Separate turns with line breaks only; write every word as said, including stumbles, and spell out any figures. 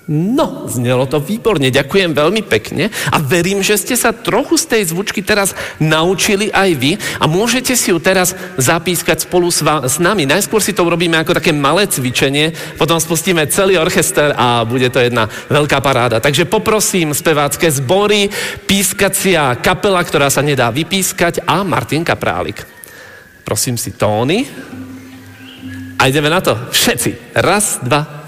No, znelo to výborne, ďakujem veľmi pekne a verím, že ste sa trochu z tej zvučky teraz naučili aj vy a môžete si ju teraz zapískať spolu s, va- s nami. Najskôr si to urobíme ako také malé cvičenie, potom spustíme celý orchester a bude to jedna veľká paráda. Takže poprosím spevácké zbory, pískacia kapela, ktorá sa nedá vypískať a Martin Kaprálik. Prosím si tóny a ideme na to. Všetci. Raz, dva,